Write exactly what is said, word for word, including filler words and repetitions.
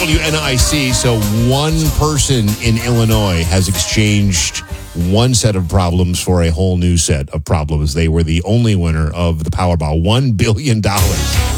W N I C. So one person in Illinois has exchanged one set of problems for a whole new set of problems. They were the only winner of the Powerball, one billion dollars.